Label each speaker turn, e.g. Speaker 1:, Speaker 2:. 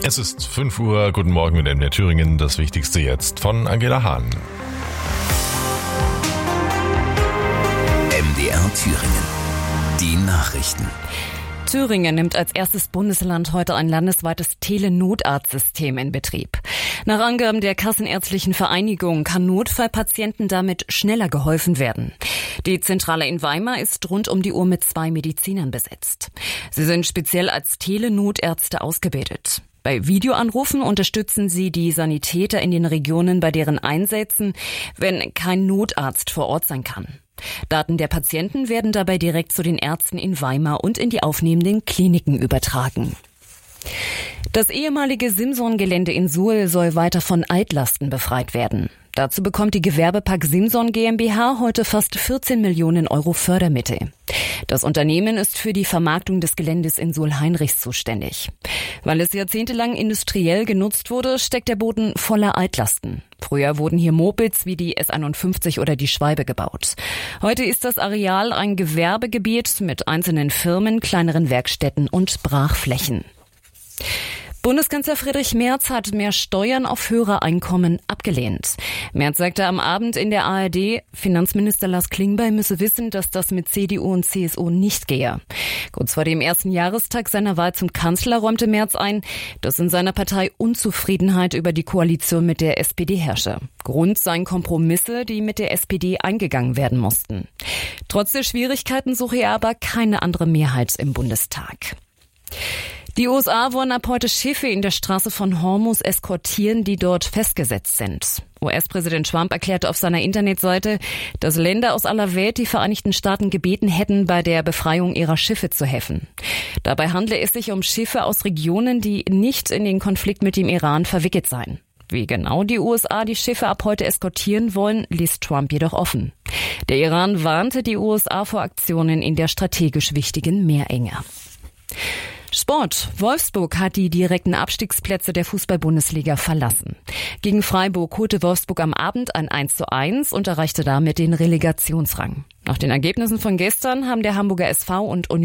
Speaker 1: Es ist 5 Uhr, guten Morgen mit MDR Thüringen, das Wichtigste jetzt von Angela Hahn.
Speaker 2: MDR Thüringen, die Nachrichten.
Speaker 3: Thüringen nimmt als erstes Bundesland heute ein landesweites Telenotarztsystem in Betrieb. Nach Angaben der Kassenärztlichen Vereinigung kann Notfallpatienten damit schneller geholfen werden. Die Zentrale in Weimar ist rund um die Uhr mit 2 Medizinern besetzt. Sie sind speziell als Telenotärzte ausgebildet. Bei Videoanrufen unterstützen sie die Sanitäter in den Regionen bei deren Einsätzen, wenn kein Notarzt vor Ort sein kann. Daten der Patienten werden dabei direkt zu den Ärzten in Weimar und in die aufnehmenden Kliniken übertragen. Das ehemalige Simson-Gelände in Suhl soll weiter von Altlasten befreit werden. Dazu bekommt die Gewerbepark Simson GmbH heute fast 14 Millionen Euro Fördermittel. Das Unternehmen ist für die Vermarktung des Geländes in Suhl-Heinrichs zuständig. Weil es jahrzehntelang industriell genutzt wurde, steckt der Boden voller Altlasten. Früher wurden hier Mopeds wie die S51 oder die Schwalbe gebaut. Heute ist das Areal ein Gewerbegebiet mit einzelnen Firmen, kleineren Werkstätten und Brachflächen. Bundeskanzler Friedrich Merz hat mehr Steuern auf höhere Einkommen abgelehnt. Merz sagte am Abend in der ARD, Finanzminister Lars Klingbeil müsse wissen, dass das mit CDU und CSU nicht gehe. Kurz vor dem ersten Jahrestag seiner Wahl zum Kanzler räumte Merz ein, dass in seiner Partei Unzufriedenheit über die Koalition mit der SPD herrsche. Grund seien Kompromisse, die mit der SPD eingegangen werden mussten. Trotz der Schwierigkeiten suche er aber keine andere Mehrheit im Bundestag. Die USA wollen ab heute Schiffe in der Straße von Hormuz eskortieren, die dort festgesetzt sind. US-Präsident Trump erklärte auf seiner Internetseite, dass Länder aus aller Welt die Vereinigten Staaten gebeten hätten, bei der Befreiung ihrer Schiffe zu helfen. Dabei handle es sich um Schiffe aus Regionen, die nicht in den Konflikt mit dem Iran verwickelt seien. Wie genau die USA die Schiffe ab heute eskortieren wollen, ließ Trump jedoch offen. Der Iran warnte die USA vor Aktionen in der strategisch wichtigen Meerenge. Sport. Wolfsburg hat die direkten Abstiegsplätze der Fußball-Bundesliga verlassen. Gegen Freiburg holte Wolfsburg am Abend ein 1:1 und erreichte damit den Relegationsrang. Nach den Ergebnissen von gestern haben der Hamburger SV und Union